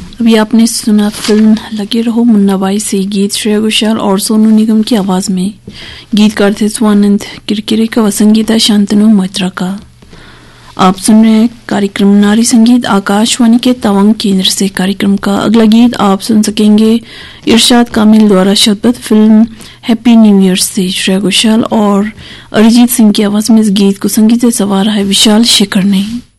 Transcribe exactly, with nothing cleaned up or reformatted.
अभी आपने सुना फिल्म लगे रहो मुन्ना भाई से गीत श्रेया घोषाल और सोनू निगम की आवाज में। गीतकार थे स्वानंद किरकिरे का व संगीता शांतनु मोइत्रा का। आप सुन रहे हैं कार्यक्रम नारी संगीत आकाशवाणी के तवांग केंद्र से। कार्यक्रम का अगला गीत आप सुन सकेंगे इरशाद कामिल द्वारा शब्द फिल्म हैप्पी न्यू ईयर से। श्रेया घोषाल और अरिजीत सिंह की आवाज में इस गीत को संगीत से सवारा है विशाल शेखर ने।